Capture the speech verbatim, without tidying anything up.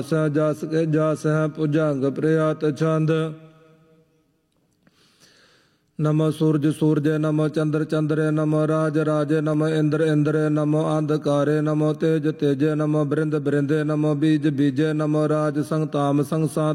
ਸਹਿ ਜਸ ਕੇ ਜਸ ਹੈ ਭੁਜੰਗ ਪ੍ਰਿਆਤ ਛੰਦ। ਨਮੋ ਸੂਰਜ ਸੂਰਜੇ ਨਮੋ ਚੰਦਰ ਚੰਦਰੇ ਨਮੋ ਰਾਜ ਰਾਜੇ ਨਮੋ ਇੰਦਰ ਇੰਦਰੇ ਨਮੋ ਅੰਧਕਾਰੇ ਨਮੋ ਤੇਜ ਤੇਜੇ ਨਮੋ ਬ੍ਰਿੰਦ ਬ੍ਰਿੰਦੇ ਨਮੋ ਬੀਜ ਬੀਜੇ ਨਮੋ ਰਾਜ ਸੰਗਤਾਮ ਸੰਗਸਾ